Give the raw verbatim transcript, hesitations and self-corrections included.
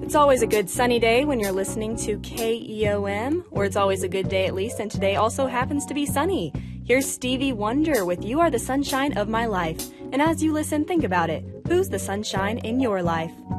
It's always a good sunny day when you're listening to K E O M, or it's always a good day at least, and today also happens to be sunny. Here's Stevie Wonder with You Are the Sunshine of My Life. And as you listen, think about it. Who's the sunshine in your life?